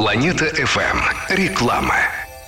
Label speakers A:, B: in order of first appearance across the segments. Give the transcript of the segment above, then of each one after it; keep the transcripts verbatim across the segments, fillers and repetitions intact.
A: Планета эф эм. Реклама.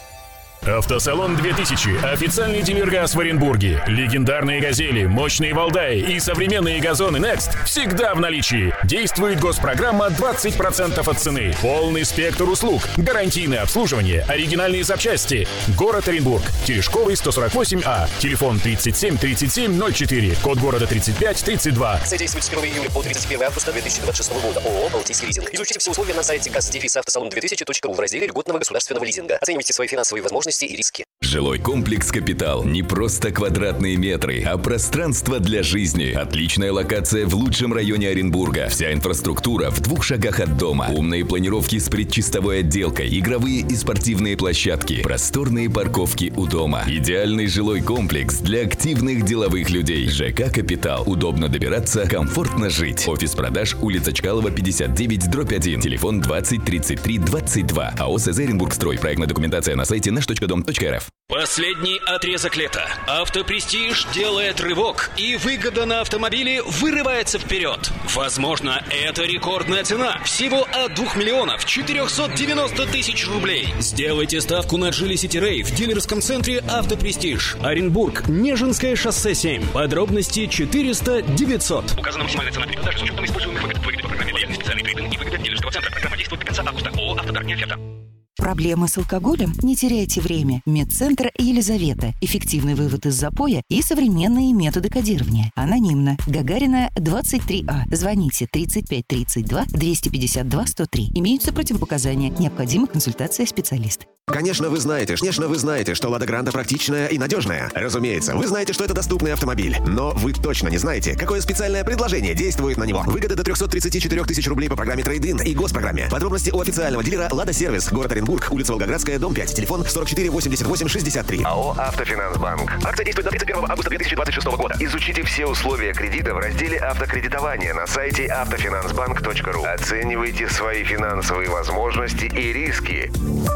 B: Автосалон две тысячи. Официальный дилер ГАЗ в Оренбурге. Легендарные «Газели», мощные «Валдаи» и современные газоны Next всегда в наличии. Действует госпрограмма двадцать процентов от цены. Полный спектр услуг. Гарантийное обслуживание. Оригинальные запчасти. Город Оренбург. Терешковый, сто сорок восемь А. Телефон тридцать семь тридцать семь ноль четыре. Код города тридцать пять тридцать два.
C: Акция действует с первого июля по тридцать первое августа две тысячи двадцать шестого года. ООО «Балтийский лизинг». Изучите все условия на сайте газ автосалон две тысячи точка ру в разделе льготного государственного лизинга. Оценивайте свои финансовые возможности и риски.
D: Жилой комплекс «Капитал» — не просто квадратные метры, а пространство для жизни. Отличная локация в лучшем районе Оренбурга. Вся инфраструктура в двух шагах от дома. Умные планировки с предчистовой отделкой, игровые и спортивные площадки, просторные парковки у дома. Идеальный жилой комплекс для активных деловых людей. ЖК «Капитал». Удобно добираться, комфортно жить. Офис продаж, улица Чкалова, пятьдесят девять, дробь один. Телефон двадцать тридцать три двадцать два. АО СЗ «Оренбургстрой». Проектная документация на сайте наш точка дом точка эр эф.
E: Последний отрезок лета. Автопрестиж делает рывок, и выгода на автомобиле вырывается вперед. Возможно, это рекордная цена. Всего от двух миллионов четырехсот девяноста тысяч рублей. Сделайте ставку на Geely City Ray в дилерском центре «Автопрестиж». Оренбург, Нежинское шоссе семь. Подробности четыреста девятьсот.
F: Указана максимальная цена при продаже с учетом используемых выгод. Выгоды по программе лояльный специальный трейдинг и выгода дилерского центра. Программа действует до конца августа. ООО «Автодар». Не оферта.
G: Проблемы с алкоголем? Не теряйте время. Медцентр Елизавета. Эффективный вывод из запоя и современные методы кодирования. Анонимно. Гагарина, двадцать три А. Звоните тридцать пять тридцать два двести пятьдесят два сто три. Имеются противопоказания. Необходима консультация специалиста.
H: Конечно, вы знаете, конечно, вы знаете, что «Лада Гранта» практичная и надежная. Разумеется, вы знаете, что это доступный автомобиль. Но вы точно не знаете, какое специальное предложение действует на него. Выгода до триста тридцать четыре тысячи рублей по программе трейд-ин и госпрограмме. Подробности у официального дилера «Лада Сервис», город Оренбург, улица Волгоградская, дом пять, телефон сорок четыре восемьдесят восемь шестьдесят три.
I: АО «Автофинансбанк». Акция действует до тридцать первого августа две тысячи двадцать шестого года. Изучите все условия кредита в разделе «Автокредитование» на сайте автофинансбанк точка ру. Оценивайте свои финансовые возможности и риски.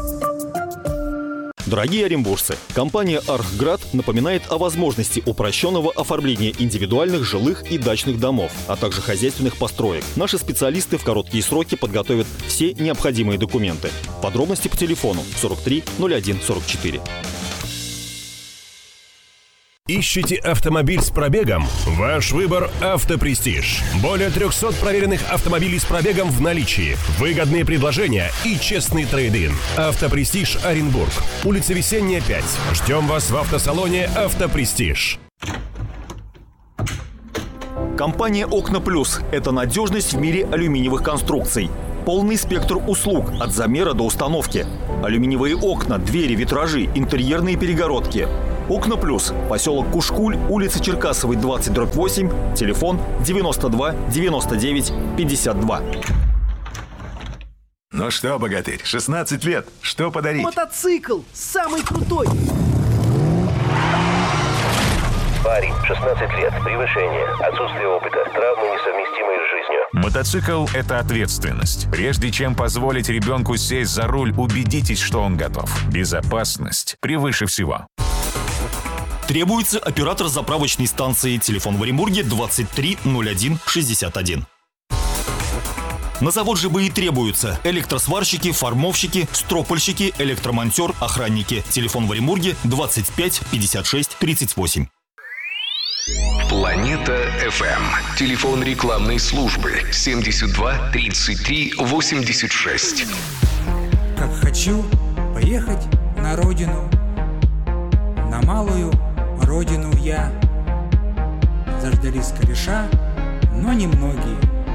J: Дорогие оренбуржцы, компания «Архград» напоминает о возможности упрощенного оформления индивидуальных жилых и дачных домов, а также хозяйственных построек. Наши специалисты в короткие сроки подготовят все необходимые документы. Подробности по телефону сорок три ноль один сорок четыре.
K: Ищете автомобиль с пробегом? Ваш выбор – «Автопрестиж». Более трехсот проверенных автомобилей с пробегом в наличии, выгодные предложения и честный трейд-ин. «Автопрестиж» Оренбург. Улица Весенняя, пять. Ждем вас в автосалоне «Автопрестиж».
J: Компания «Окна Плюс» – это надежность в мире алюминиевых конструкций. Полный спектр услуг от замера до установки. Алюминиевые окна, двери, витражи, интерьерные перегородки. «Окна Плюс», поселок Кушкуль, улица Черкасовой, двадцать, дробь восемь, телефон девяносто два девяносто девять пятьдесят два.
L: Ну что, богатырь, шестнадцать лет, что подарить?
M: Мотоцикл, самый крутой!
N: Парень, шестнадцать лет, превышение, отсутствие опыта, травмы, несовместимые с жизнью.
L: Мотоцикл – это ответственность. Прежде чем позволить ребенку сесть за руль, убедитесь, что он готов. Безопасность превыше всего.
J: Требуется оператор заправочной станции. Телефон в Оренбурге двадцать три ноль один шестьдесят один. На завод ЖБИ требуются электросварщики, формовщики, стропольщики, электромонтер, охранники. Телефон в Оренбурге двадцать пять пятьдесят шесть тридцать восемь.
A: Планета эф эм. Телефон рекламной службы семьдесят два тридцать три восемьдесят шесть.
O: Как хочу поехать на родину, на малую родину я. Заждались кореша, но немногие.